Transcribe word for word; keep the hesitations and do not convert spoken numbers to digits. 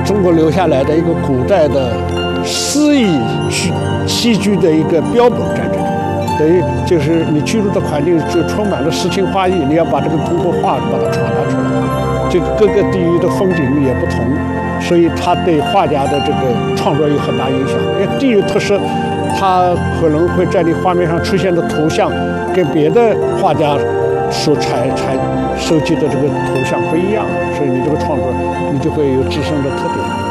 中国留下来的一个古代的诗意器器具的一个标本在这里。等于就是你居住的环境就充满了诗情画意，你要把这个通过画把它传达出来。这个各个地域的风景也不同，所以它对画家的这个创作有很大影响。因为地域特色，它可能会在你画面上出现的图像跟别的画家所采采收集的这个图像不一样，所以你这个创作你就会有自身的特点。